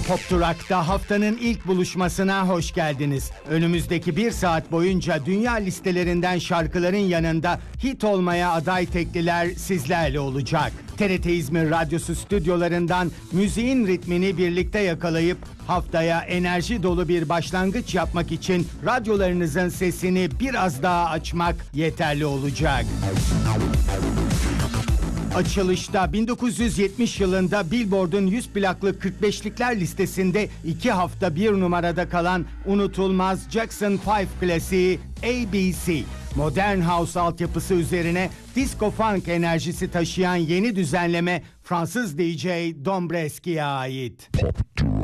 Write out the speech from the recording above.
Pop Durak'ta haftanın ilk buluşmasına hoş geldiniz. Önümüzdeki bir saat boyunca dünya listelerinden şarkıların yanında hit olmaya aday tekliler sizlerle olacak. TRT İzmir Radyosu stüdyolarından müziğin ritmini birlikte yakalayıp haftaya enerji dolu bir başlangıç yapmak için radyolarınızın sesini biraz daha açmak yeterli olacak. Açılışta 1970 yılında Billboard'un 100 plaklı 45'likler listesinde 2 hafta bir numarada kalan unutulmaz Jackson 5 klasiği ABC. Modern House altyapısı üzerine disco funk enerjisi taşıyan yeni düzenleme Fransız DJ Dombresky'e ait. Pop